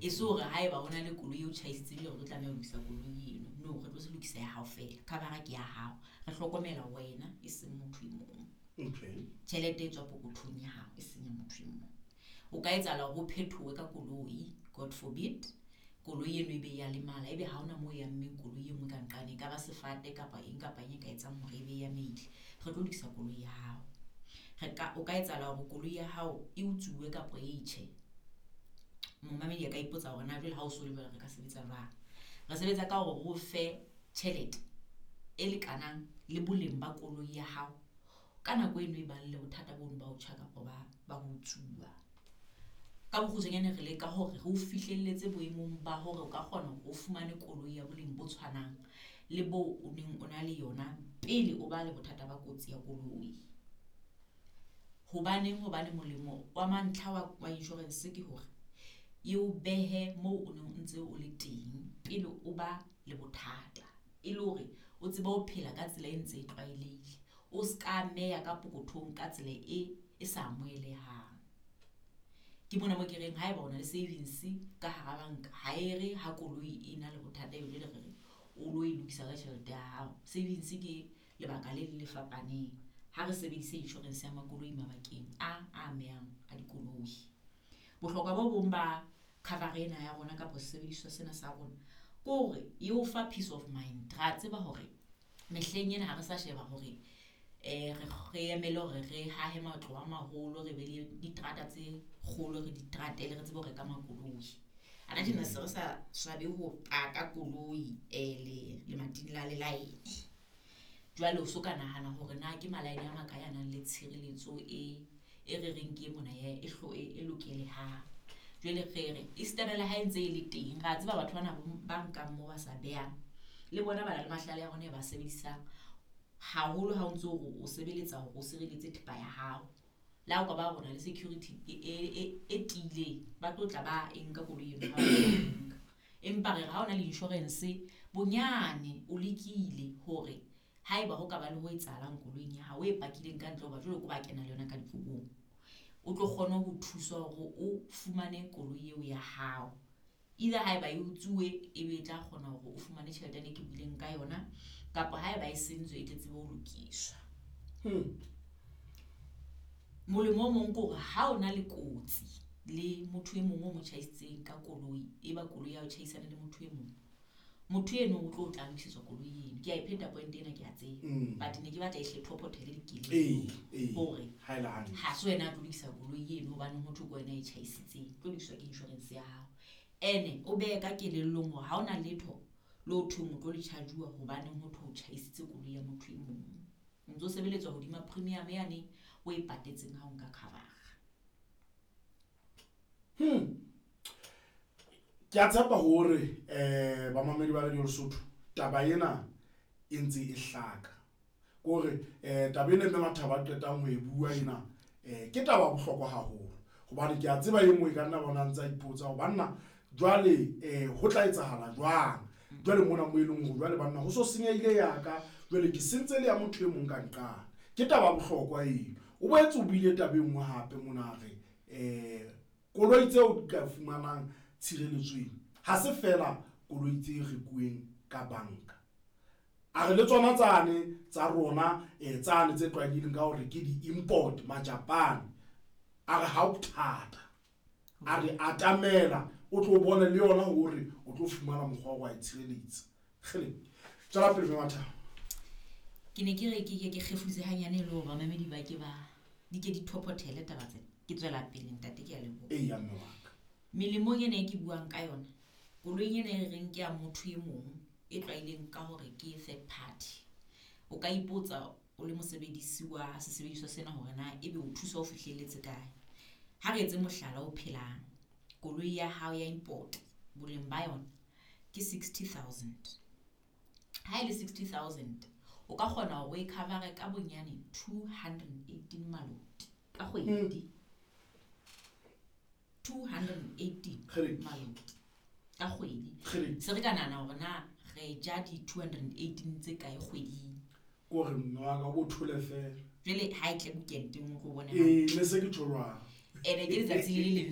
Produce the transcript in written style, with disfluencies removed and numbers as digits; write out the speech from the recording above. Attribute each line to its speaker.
Speaker 1: e se hore haeba hona le koloi o tjhaisitse le hore o tlameha ho lokisa koloi eno no re tlo se lokisa ya hao fela cover ke ya hao re hlokomela wena e seng motho e mong
Speaker 2: okay
Speaker 1: tjhelete e tswa pokothong ya hao e seng ya motho e mong o ka etsahala hore o phethowe ka koloi god forbid koloi eno ebe ya lemala ebe ha ona moo ya mmeng koloi e nngwe ka nqane ka ba sefate kapa eng ka etsang hore ebe ya meile re tlo lokisa koloi ya hao o ka etsahala hore koloi ya hao e utsuwe kapa e itjhe momamedi ka ipotsa hore na jwale ha o so le re ka sebetsa jwang re sebetsa ka hore o fe tjhelete e lekanang le boleng ba koloi ya hao ka nako eno e bang le bothata bono ba o tjha kapa ba ho utsuwa ka bokgutshwanyane re leka hore re o fihlelletse boemong ba hore o ka kgona hore o fumane koloi ya boleng bo tshwanang le bo o neng o na le yona pele o ba le bothata ba kotsi ya koloi hobane molemo wa mantlha wa insurance ke hore e o behe moo o neng o ntse o le teng pele o ba le bothata e le hore o tsebe ho phela ka tsela e ntse e tlwaelehile o ska meya ka pokothong ka tsela e sa amohelehang ke mona mo ke reng haeba ona le savings ka hara banka ha ere ha koloi e na le bothata e le re o lo e lokisa ka tjhelete ya hao savings ke lebaka le fapaneng ha re sebedisa insurance ya makoloi mabakeng a amehang a dikoloi bohlokwa bo bong ba cover ena ya rona ka sebediswa sena sa rona ke hore e o fa peace of mind ra tseba hore mehleng ena ha re sa sheba hore re emele hore re hahe matlo a maholo re be le diterata tse kgolo re diteratele re tsebe hore ka makoloi ana tjena se re sa swabe ho paka koloi le matini la le line jwale o so ka nahana hore na ke malaene a makae a nang le tshireletso e re reng ke mona ya e lokelehang jwale re istabela ha ntse e le teng ra tseba batho bana ba nkang mo ba sa behang le bona ba le mahlale a rona ba sebedisang haholo ha o ntse o sebeletsa hore o sireletse thepa ya hao la o ka ba bona le security e tile ba tlotla ba enka koloi eno ha empa re ha ona le insurance bonyane o lekile hore haeba ho ka ba le ho etsahalang koloing ya hao e pakileng ka ntle ho ba jwale ko ba kena le yona ka dikobong o tlo kgona ho thusa hore o fumane koloi eo ya hao either haeba e utsuwe e be tla kgona hore o fumane tjhelete ene ke bileng ka yona kapa haeba e sentswe e tletse ho lokiswa molemo mong ko ha ona le kotsi le motho e mong o mo tjhaisitseng ka koloi e ba koloi ya o tjhaisana le motho e mong motho eno o tlo tla lokiswa koloi eno ke a ipheta point ena ke a tseba but ne ke batla e hle top hotel dikile hore ha se wena a tlo lokisa koloi eno hobane motho ko wena e tjhaisitseng tlo lokiswa ke insurance ya hao ene o be ka kelellong hore ha ona letho lo thu mo tlo le chargewa hobane motho o tjhaisitse koloi ya motho e mong ntso sebeletswa hodima premium yane o e patetseng ha o nka cover
Speaker 2: ke a tshepa hore ba mamedi ba Radio Lesotho taba ena e ntse e hlaka gore taba ena mathaba qetang ho e bua ena ke taba bohlokwa haholo hobane ke a tseba e mwe ka nna bona ntse ipotsa ho banna jwale ho tla etsahala jwang jwale mona mo eleng ho jwale banna ho so senyehile yaka jwale ke sentse le ya motho e mong ka nqana ke taba bohlokwa eno o boetse o bile tabeng wa hape mona re koloi tseo di ka fumanang tshireletsweng ha se fela koloi tse rekuweng ka banka a re le tsona tsane tsa rona tsane tse tlwaeleng ka hore ke di import Japan a re ha o thata a re atamela o tlo bona le yona hore o tlo fumana mokgwa wa itshireletsa khele tsala pele matha
Speaker 1: ke ne ke re ke khefutse hanyane le ho ba mamedi ba ke ba di ke di top hotel taba tse ke tswela pele ntate ke a lebo
Speaker 2: ya mme wa ka
Speaker 1: melemo ene ke buang ka yona koloi ene re reng ke ya motho e mong e tlwaileng ka hore ke third party o ka ipotsa o le mosebedisi wa sesebediswa sena hore na ebe o thusa ho fihlelletse kae ha re etse mohlala o phelang koloi ya hao ya import boleng ba yona ke 60,000 ha ile 60,000 o ka kgona hore o e cover ka bonyane 218 maloti ka kgwedi 218 maloti ka kgwedi se re ka nana hore na re ja di 218 tse kae kgweding
Speaker 2: gore nna ka bo thole fela
Speaker 1: jwale ha itle bukenteng o tlo bona
Speaker 2: le se ke tholwa
Speaker 1: ene ke letsatsi le